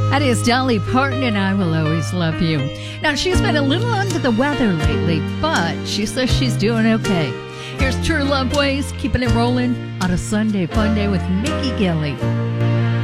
That is Dolly Parton, and I Will Always Love You. Now, she's been a little under the weather lately, but she says she's doing okay. Here's True Love Ways, keeping it rolling on a Sunday fun day with Mickey Gilley.